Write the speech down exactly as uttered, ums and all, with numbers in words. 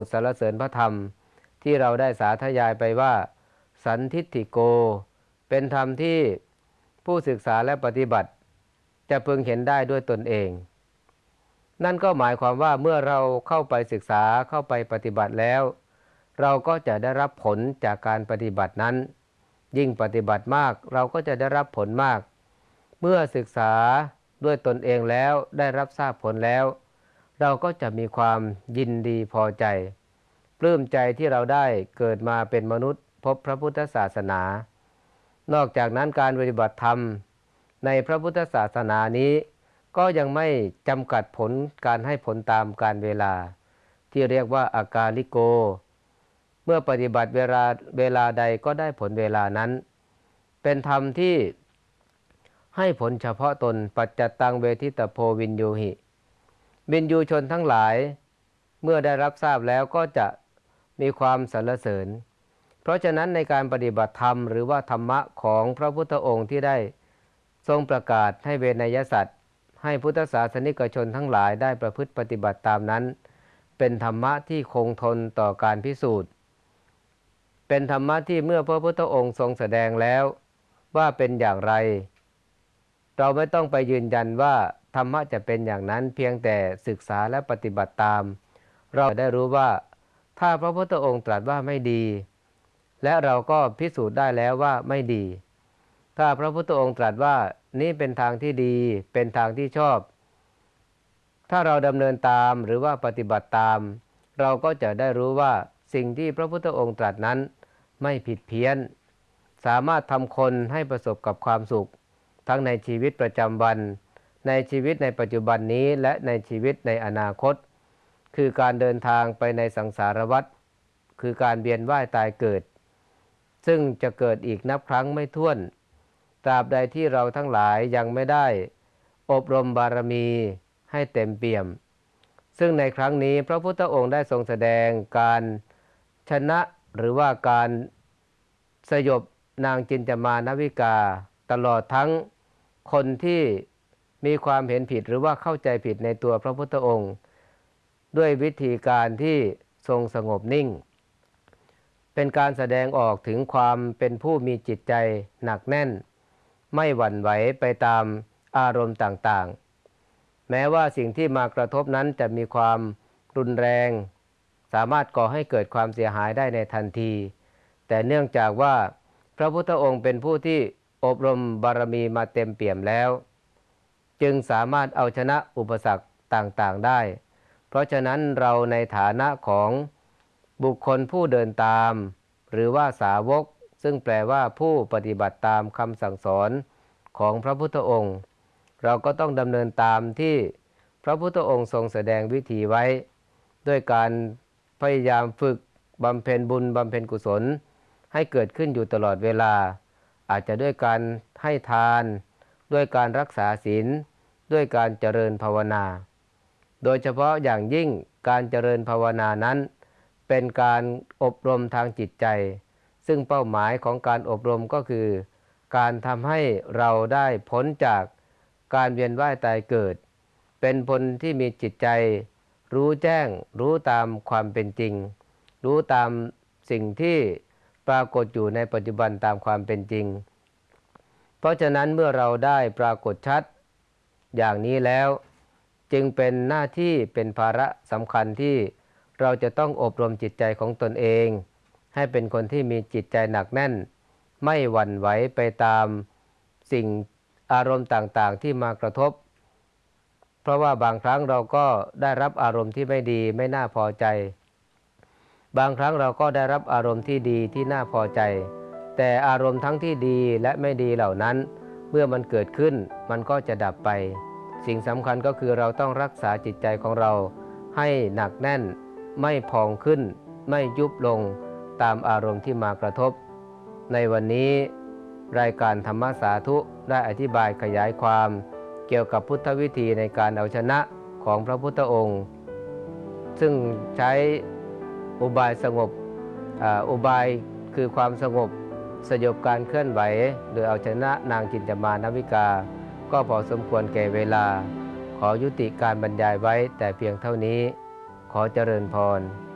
สรรเสริญพระธรรมที่เราได้สาธยายไปว่าสันทิฏฐิโกเป็นธรรมที่ผู้ศึกษาและปฏิบัติจะพึงเห็นได้ด้วยตนเองนั่นก็หมายความว่าเมื่อเราเข้าไปศึกษาเข้าไปปฏิบัติแล้วเราก็จะได้รับผลจากการปฏิบัตินั้นยิ่งปฏิบัติมากเราก็จะได้รับผลมากเมื่อศึกษาด้วยตนเองแล้วได้รับทราบผลแล้วเราก็จะมีความยินดีพอใจปลื้มใจที่เราได้เกิดมาเป็นมนุษย์พบพระพุทธศาสนานอกจากนั้นการปฏิบัติธรรมในพระพุทธศาสนานี้ก็ยังไม่จำกัดผลการให้ผลตามกาลเวลาที่เรียกว่าอากาลิโกเมื่อปฏิบัติเวลาเวลาใดก็ได้ผลเวลานั้นเป็นธรรมที่ให้ผลเฉพาะตนปัจจตังเวทิตโพวินยูหิวินยูชนทั้งหลายเมื่อได้รับทราบแล้วก็จะมีความสรรเสริญเพราะฉะนั้นในการปฏิบัติธรรมหรือว่าธรรมะของพระพุทธองค์ที่ได้ทรงประกาศให้เวนยสัตว์ให้พุทธศาสนิกชนทั้งหลายได้ประพฤติปฏิบัติตามนั้นเป็นธรรมะที่คงทนต่อการพิสูจน์เป็นธรรมะที่เมื่อพระพุทธองค์ทรงแสดงแล้วว่าเป็นอย่างไรเราไม่ต้องไปยืนยันว่าธรรมะจะเป็นอย่างนั้นเพียงแต่ศึกษาและปฏิบัติตามเราได้รู้ว่าถ้าพระพุทธองค์ตรัสว่าไม่ดีและเราก็พิสูจน์ได้แล้วว่าไม่ดีถ้าพระพุทธองค์ตรัสว่านี่เป็นทางที่ดีเป็นทางที่ชอบถ้าเราดำเนินตามหรือว่าปฏิบัติตามเราก็จะได้รู้ว่าสิ่งที่พระพุทธองค์ตรัสนั้นไม่ผิดเพี้ยนสามารถทำคนให้ประสบกับความสุขทั้งในชีวิตประจำวันในชีวิตในปัจจุบันนี้และในชีวิตในอนาคตคือการเดินทางไปในสังสารวัฏคือการเวียนว่ายตายเกิดซึ่งจะเกิดอีกนับครั้งไม่ถ้วนตราบใดที่เราทั้งหลายยังไม่ได้อบรมบารมีให้เต็มเปี่ยมซึ่งในครั้งนี้พระพุทธองค์ได้ทรงแสดงการชนะหรือว่าการสยบนางจินจามานวิกาตลอดทั้งคนที่มีความเห็นผิดหรือว่าเข้าใจผิดในตัวพระพุทธองค์ด้วยวิธีการที่ทรงสงบนิ่งเป็นการแสดงออกถึงความเป็นผู้มีจิตใจหนักแน่นไม่หวั่นไหวไปตามอารมณ์ต่างๆแม้ว่าสิ่งที่มากระทบนั้นจะมีความรุนแรงสามารถก่อให้เกิดความเสียหายได้ในทันทีแต่เนื่องจากว่าพระพุทธองค์เป็นผู้ที่อบรมบารมีมาเต็มเปี่ยมแล้วจึงสามารถเอาชนะอุปสรรคต่างๆได้เพราะฉะนั้นเราในฐานะของบุคคลผู้เดินตามหรือว่าสาวกซึ่งแปลว่าผู้ปฏิบัติตามคำสั่งสอนของพระพุทธองค์เราก็ต้องดำเนินตามที่พระพุทธองค์ทรงแสดงวิธีไว้ด้วยการพยายามฝึกบำเพ็ญบุญบำเพ็ญกุศลให้เกิดขึ้นอยู่ตลอดเวลาอาจจะด้วยการให้ทานด้วยการรักษาศีลด้วยการเจริญภาวนาโดยเฉพาะอย่างยิ่งการเจริญภาวนานั้นเป็นการอบรมทางจิตใจซึ่งเป้าหมายของการอบรมก็คือการทำให้เราได้พ้นจากการเวียนว่ายตายเกิดเป็นคนที่มีจิตใจรู้แจ้งรู้ตามความเป็นจริงรู้ตามสิ่งที่ปรากฏอยู่ในปัจจุบันตามความเป็นจริงเพราะฉะนั้นเมื่อเราได้ปรากฏชัดอย่างนี้แล้วจึงเป็นหน้าที่เป็นภาระสำคัญที่เราจะต้องอบรมจิตใจของตนเองให้เป็นคนที่มีจิตใจหนักแน่นไม่หวั่นไหวไปตามสิ่งอารมณ์ต่างๆที่มากระทบเพราะว่าบางครั้งเราก็ได้รับอารมณ์ที่ไม่ดีไม่น่าพอใจบางครั้งเราก็ได้รับอารมณ์ที่ดีที่น่าพอใจแต่อารมณ์ทั้งที่ดีและไม่ดีเหล่านั้นเมื่อมันเกิดขึ้นมันก็จะดับไปสิ่งสำคัญก็คือเราต้องรักษาจิตใจของเราให้หนักแน่นไม่พองขึ้นไม่ยุบลงตามอารมณ์ที่มากระทบในวันนี้รายการธรรมสาธุได้อธิบายขยายความเกี่ยวกับพุทธวิธีในการเอาชนะของพระพุทธองค์ซึ่งใช้อุบายสงบอุบายคือความสงบสยบการเคลื่อนไหวโดยเอาชนะนางจินจามานวิกาก็พอสมควรแก่เวลาขอยุติการบรรยายไว้แต่เพียงเท่านี้ขอเจริญพร